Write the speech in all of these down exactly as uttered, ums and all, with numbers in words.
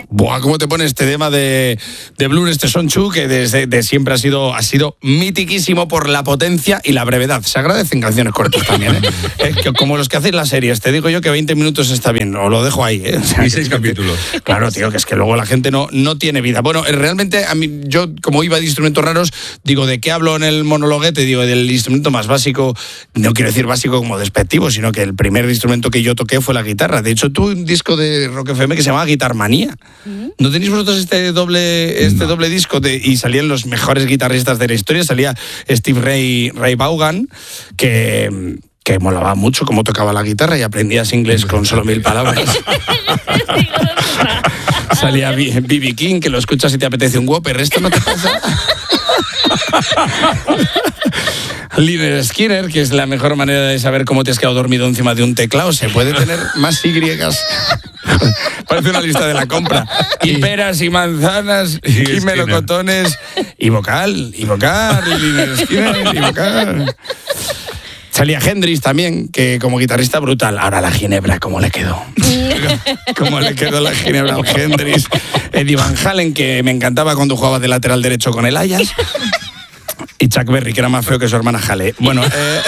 Buah, ¿cómo te pone este tema de, de Blur, este Son Chu, que desde de siempre ha sido, ha sido mitiquísimo por la potencia y la brevedad? Se agradecen canciones cortas también, ¿eh? Es que, como los que hacéis las series, te digo yo que veinte minutos está bien, o lo dejo ahí, ¿eh? O sea, y seis capítulos. Claro, tío, que es que luego la gente no, no tiene vida. Bueno, realmente a mí, yo como iba de instrumentos raros, digo, ¿de qué hablo en el monologuete? Digo, del instrumento más básico, no quiero decir básico como despectivo, sino que el primer instrumento que yo toqué fue la guitarra. De hecho, tuve un disco de Rock F M que se llamaba Guitarmanía. ¿No tenéis vosotros este doble, este no. doble disco? De, y salían los mejores guitarristas de la historia. Salía Steve Ray, Ray Vaughan, que, que molaba mucho cómo tocaba la guitarra y aprendías inglés con solo mil palabras. Salía B B King, que lo escuchas y te apetece un Whopper. ¿Esto no te pasa? Lynyrd Skynyrd, que es la mejor manera de saber cómo te has quedado dormido encima de un teclado. Se puede tener más Y. Parece una lista de la compra. Y peras y manzanas y, y melocotones y vocal, y vocal, y Lynyrd Skynyrd, y vocal. Salía Hendrix también, que como guitarrista brutal. Ahora la ginebra, ¿cómo le quedó? ¿Cómo le quedó la ginebra al Hendrix? Eddie Van Halen, que me encantaba cuando jugaba de lateral derecho con el Ajax. Y Chuck Berry, que era más feo que su hermana Hale. Bueno, eh...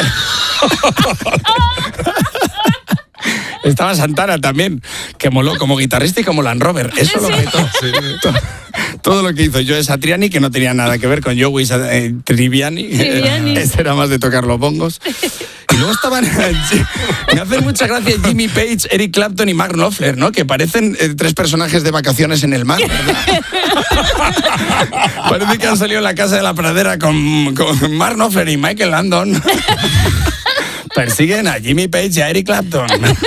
estaba Santana también, que moló como guitarrista y como Land Rover. Eso lo petó. Sí. Todo, todo lo que hizo Joe Satriani, que no tenía nada que ver con Joey eh, Triviani. Triviani. Ese era más de tocar los bongos. Y luego estaban... Me hacen mucha gracia Jimmy Page, Eric Clapton y Mark Knopfler, ¿no? Que parecen eh, tres personajes de vacaciones en el mar, ¿verdad? Parece que han salido en La Casa de la Pradera con, con Mark Knopfler y Michael Landon. Persiguen a Jimmy Page y a Eric Clapton.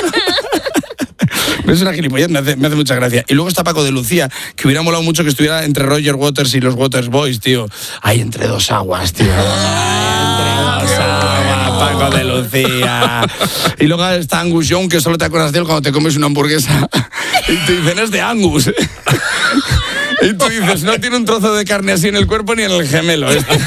Es una gilipollez, me hace, me hace mucha gracia. Y luego está Paco de Lucía, que hubiera molado mucho que estuviera entre Roger Waters y los Waters Boys, tío. Ahí entre dos aguas, tío. Entre dos aguas, Paco de Lucía. Y luego está Angus Young, que solo te acuerdas de él cuando te comes una hamburguesa. Y te dicen, es de Angus. Y tú dices, no tiene un trozo de carne así en el cuerpo ni en el gemelo. Este.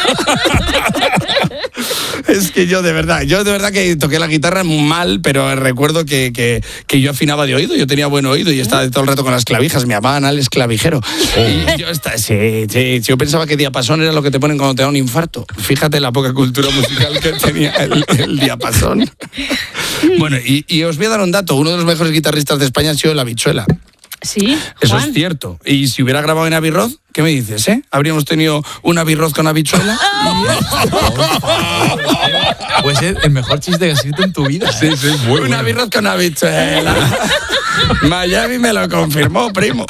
Es que yo de verdad, yo de verdad que toqué la guitarra mal, pero recuerdo que, que, que yo afinaba de oído, yo tenía buen oído y estaba todo el rato con las clavijas, me llamaban Alex Clavijero. Y yo estaba, sí, sí, yo pensaba que diapasón era lo que te ponen cuando te da un infarto. Fíjate la poca cultura musical que tenía el, el diapasón. Bueno, y, y os voy a dar un dato, uno de los mejores guitarristas de España ha sido La Bichuela. Sí, eso Juan. Es cierto. Y si hubiera grabado en Abbey Road, ¿qué me dices, eh? ¿Habríamos tenido un Abbey Road con habichuela? Puede ser el mejor chiste que has escrito en tu vida. Sí, sí, muy bueno. Un Abbey Road con habichuela. Miami me lo confirmó, primo.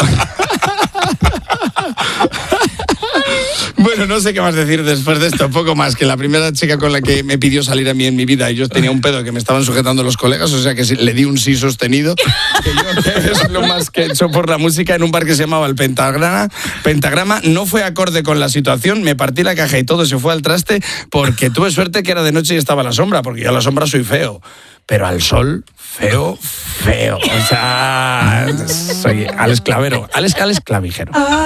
Bueno, no sé qué más decir después de esto, poco más que la primera chica con la que me pidió salir a mí en mi vida y yo tenía un pedo que me estaban sujetando los colegas, o sea que le di un sí sostenido, que yo que es lo más que he hecho por la música en un bar que se llamaba El Pentagrama. Pentagrama no fue acorde con la situación, me partí la caja y todo se fue al traste porque tuve suerte que era de noche y estaba a la sombra, porque yo a la sombra soy feo, pero al sol, feo, feo, o sea, soy Alex Clavero, Alex, Alex Clavijero.